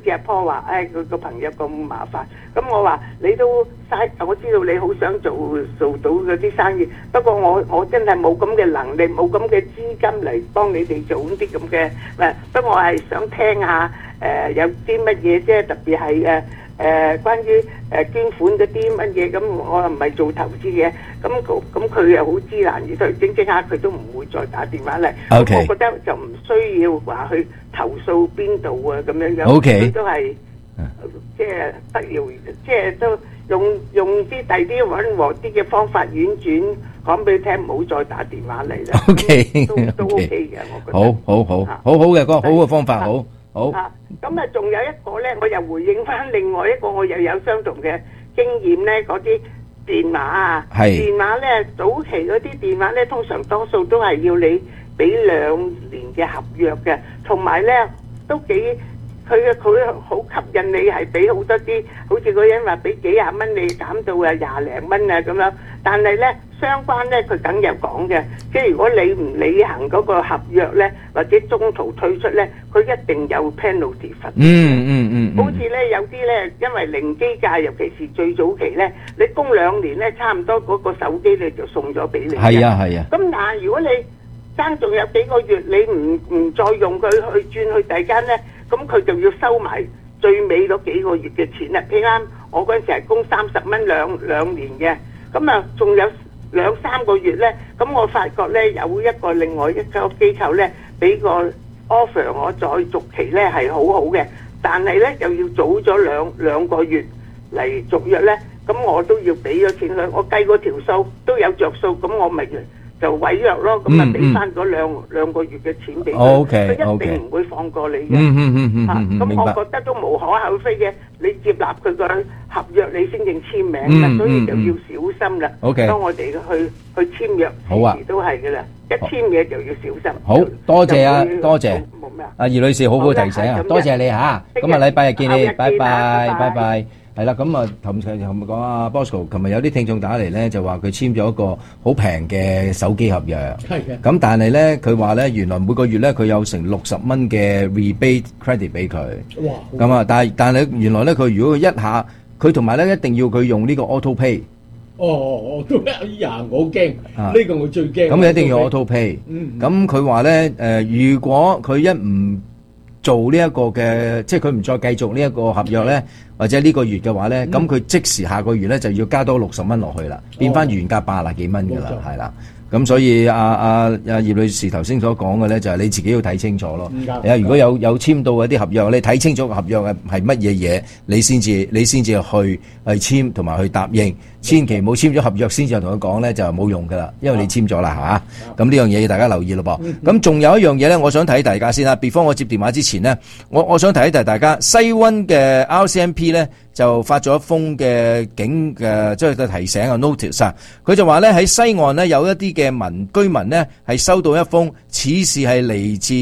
似阿婆話，佢個朋友咁麻煩，咁我話你都嘥，我知道你好想做到嗰啲生意，不過我真係冇咁嘅能力，冇咁嘅資金嚟幫你哋做啲咁嘅，不過我係想聽下有啲乜嘢啫，特別係關於捐款嗰啲乜嘢，咁我又唔係做投資嘅，咁佢又好知難而退，整下佢都唔會再打電話嚟。 Okay. 我覺得就唔需要話去投訴邊度啊咁樣樣， Okay. 佢都係即係不要，即係都用啲第啲溫和啲嘅方法婉轉講俾佢聽，唔好再打電話嚟啦。 OK， 都 OK 嘅，我覺得。 好嘅，個好嘅方法，好。 咁仲有一個咧，我又回應翻另外一個，我又有相同嘅經驗咧，嗰啲電話啊，電話咧早期嗰啲電話咧，通常多數都係要你俾2年嘅合約嘅，同埋咧都幾佢好吸引你係俾好多啲，好似嗰人話俾幾廿蚊你減到20零蚊啊咁樣，但係咧相關咧佢梗有講嘅，即係如果你唔履行嗰個合約咧，或者中途退出咧，佢一定有 penalty 罰。好似咧有啲咧，因為零機價，尤其是最早期咧，你供2年咧，差唔多嗰個手機你就送咗俾你。 係啊。 咁但係如果你爭仲有幾個月，你唔再用佢去轉去第二間咧，咁佢就要收埋最尾嗰幾個月嘅錢啦。譬如啱我嗰陣時係供30蚊兩年嘅，咁啊仲有2-3個月咧，咁我發覺咧有另外一個機構咧俾個 offer 我再續期咧係好好嘅，但係咧又要早咗兩個月嚟續約咧，咁我都要俾咗錢佢，我計嗰條數都有着數，咁我咪就違約咯，咁啊俾翻嗰兩個月嘅錢俾佢，佢一定唔會放過你嘅。咁我覺得都無可厚非嘅，你接納佢個合約，你先正簽名啦，所以就要小心啦。當我哋去簽約，時時都係噶啦，一簽嘢就要小心。 好多謝啊，多謝阿葉女士，好好提醒啊，多謝你嚇。咁啊，禮拜日見你，拜拜。係啦，咁啊，琴日講啊 Bosco， 琴日有啲聽眾打嚟咧，就話佢簽咗一個好平嘅手機合約。係嘅。咁但係咧，佢話咧，原來每個月咧，佢有成60蚊嘅 rebate credit 俾佢。哇！咁啊，但係原來咧，佢如果佢一下，佢同埋咧一定要佢用呢個 auto pay。 都哎呀，我好驚，呢個我最驚。 咁一定要 auto pay。咁佢話咧，如果佢一唔做呢一個嘅，即係佢唔再繼續呢一個合約咧，或者呢個月嘅話咧，咁佢即時下個月咧就要加多60蚊落去啦，變翻原價80幾蚊噶啦，係啦。咁所以阿葉女士頭先所講嘅咧，就係你自己要睇清楚咯。如果有簽到一啲合約，你睇清楚個合約係乜嘢嘢，你先至去簽同埋去答應。千祈冇簽咗合約先至同佢講咧，就冇用噶啦，因為你簽咗啦嚇。咁呢樣嘢要大家留意咯噃。咁仲有一樣嘢咧，我想提大家先啦。before我接電話之前呢，我想提大家，西灣嘅 RCMP 咧就發咗一封嘅即係提醒啊 notice 啊。佢就話咧喺西岸咧有一啲嘅居民咧係收到一封似是係嚟自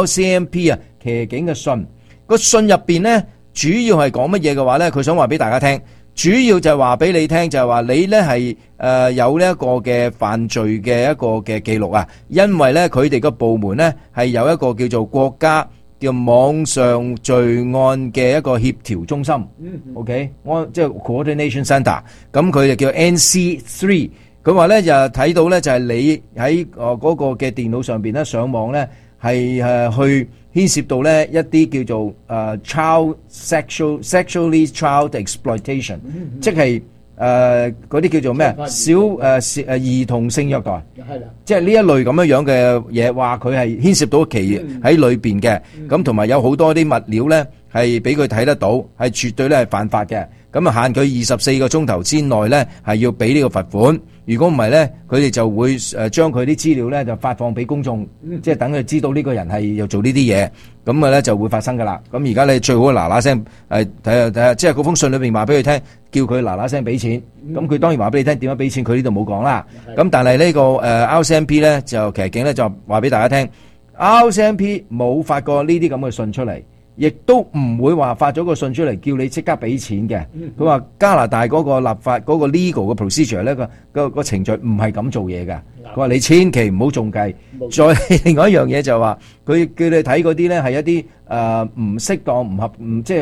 RCMP 騎警嘅信。個信入邊咧主要係講乜嘢嘅話咧，佢想話俾大家聽。主要就係話俾你聽，就係話你咧係有呢一個嘅犯罪嘅一個嘅記錄啊，因為咧佢哋個部門咧係有一個叫做國家叫網上罪案嘅一個協調中心，OK， 即係 Coordination Centre， 咁佢就叫 NC3。佢話咧就睇到咧就係你喺嗰個嘅電腦上邊咧上網咧係去牽涉到咧一啲叫做child sexually child exploitation，即係嗰啲叫做咩兒童性虐待，即係呢一類咁樣嘅嘢，話佢係牽涉到其喺裏邊嘅，咁同埋有好多啲物料咧係俾佢睇得到，係絕對咧係犯法嘅。咁啊限佢24個鐘頭之內咧係要俾呢個罰款。如果唔係咧，佢哋就會將佢啲資料咧就發放俾公眾，即係等佢知道呢個人係又做呢啲嘢，咁啊咧就會發生噶啦。咁而家你最好嗱嗱聲睇下，即係嗰封信裏邊話俾佢聽，叫佢嗱嗱聲俾錢。咁佢當然話俾你聽點樣俾錢，佢呢度冇講啦。咁但係呢個RCMP 咧就騎警咧就話俾大家聽，RCMP 冇發過呢啲咁嘅信出嚟。亦都唔會話發咗個信出嚟叫你即刻俾錢嘅。佢話加拿大嗰個立法嗰個 legal 嘅 procedure 咧個程序唔係咁做嘢㗎。佢話你千祈唔好中計。再另外一樣嘢就話佢叫你睇嗰啲咧係一啲唔適當唔即係